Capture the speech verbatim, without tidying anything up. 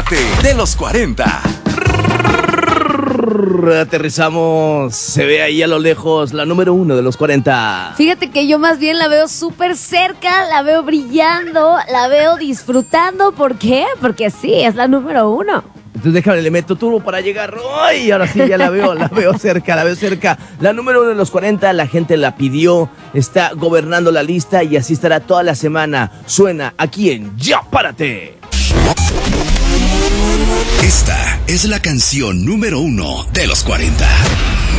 Párate de los cuarenta. Aterrizamos, se ve ahí a lo lejos la número uno de los cuarenta. Fíjate que yo más bien la veo súper cerca, la veo brillando, la veo disfrutando. ¿Por qué? Porque sí, es la número uno. Entonces déjame, le meto turbo para llegar. ¡Ay! Ahora sí ya la veo, la veo cerca, la veo cerca. La número uno de los cuarenta, la gente la pidió, está gobernando la lista y así estará toda la semana. Suena aquí en Ya Párate. Esta es la canción número uno de los cuarenta.